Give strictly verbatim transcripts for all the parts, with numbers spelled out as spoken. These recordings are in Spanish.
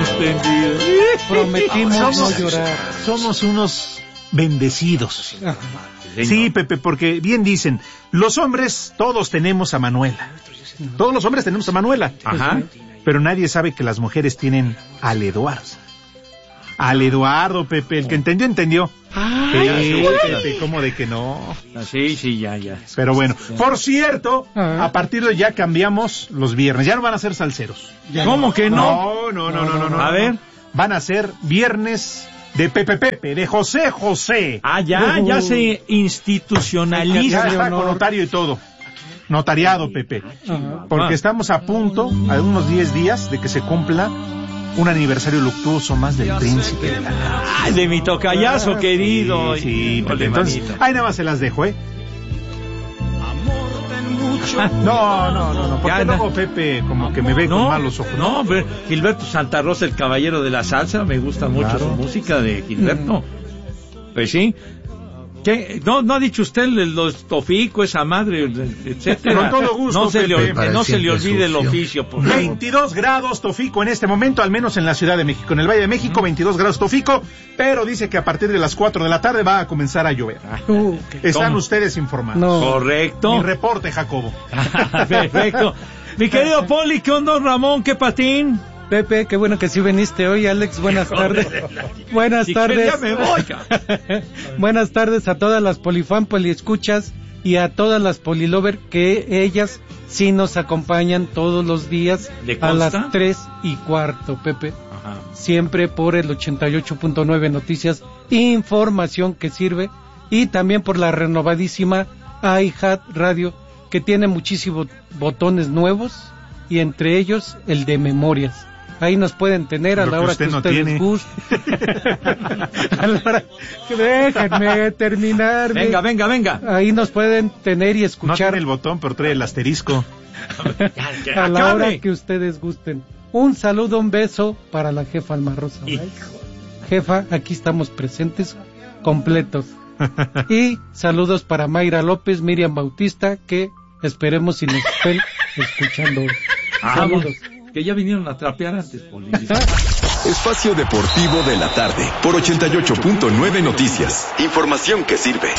suspendido. Prometimos somos, no llorar. Somos unos bendecidos. Ajá. Sí, Pepe, porque bien dicen, los hombres todos tenemos a Manuela. Todos los hombres tenemos a Manuela. Ajá. Pero nadie sabe que las mujeres tienen al Eduardo. Al Eduardo, Pepe, el que entendió, entendió. Ay, sí, ay, Pepe, ¿cómo de que no? Sí, sí, ya, ya. Pero bueno, por cierto, Ah. a partir de ya cambiamos los viernes. Ya no van a ser salseros. Ya ¿Cómo no. que no? No, no, no, no, no. no A ver. Van a ser viernes de Pepe Pepe, de José José. Ah, ya, ya se Ya institucionaliza. está con notario y todo. Notariado, Pepe. Ajá. Porque Ah. estamos a punto, a unos diez días, de que se cumpla un aniversario luctuoso más del príncipe de la Nave. Ay, de mi tocayazo querido. Sí, sí, Híjole, Pepe, entonces, manito. ahí nada más se las dejo, ¿eh? No, no, no, no, porque Ya, luego Pepe como que me ve con malos ojos. No, hombre, Gilberto Santa Rosa, el caballero de la salsa, me gusta mucho Claro. su música de Gilberto. Pues sí. ¿Qué? No, no ha dicho usted el- los tofico, esa madre, etcétera. Con todo gusto, no se le, Pepe. ol- Para no el se le siempre olvide el sucio. oficio, por favor. veintidós grados Tofico en este momento, al menos en la Ciudad de México. En el Valle de México, veintidós grados Tofico, pero dice que a partir de las cuatro de la tarde va a comenzar a llover. Uh, Están ¿Cómo? ustedes informados. No. Correcto. Mi reporte, Jacobo. Perfecto. Mi querido Poli, ¿qué onda, Ramón? ¿Qué patín? Pepe, qué bueno que sí viniste hoy. Alex, buenas tardes. Buenas Si que tardes. ya me voy, cabrón. Buenas tardes a todas las polifan, poliescuchas y a todas las polilover que ellas sí nos acompañan todos los días ¿Le a consta? las tres y cuarto, Pepe. Ajá. Siempre por el ochenta y ocho punto nueve Noticias, información que sirve, y también por la renovadísima iHeart Radio, que tiene muchísimos botones nuevos, y entre ellos el de memorias. Ahí nos pueden tener a Lo la que hora usted que no ustedes tiene. gusten. A la hora que déjenme terminar. Venga, venga, venga. Ahí nos pueden tener y No escuchar tiene el botón, pero trae el asterisco. a la hora Acabe. que ustedes gusten. Un saludo, un beso para la jefa Alma Rosa. ¿Ves? Jefa, aquí estamos presentes, completos. Y saludos para Mayra López, Miriam Bautista, que esperemos si nos estén escuchando hoy. Ah, Saludos. que ya vinieron a trapear antes, Poli. Espacio Deportivo de la Tarde por ochenta y ocho punto nueve Noticias. Información que sirve.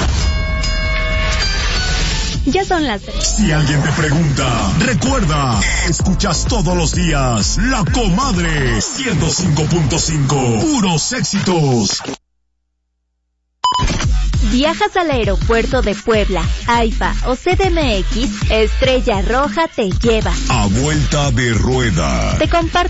Ya son las tres. Si alguien te pregunta, recuerda, escuchas todos los días La Comadre ciento cinco punto cinco. Puros éxitos. ¿Viajas al aeropuerto de Puebla, AIFA o C D M X? Estrella Roja te lleva. A vuelta de rueda. Te comparte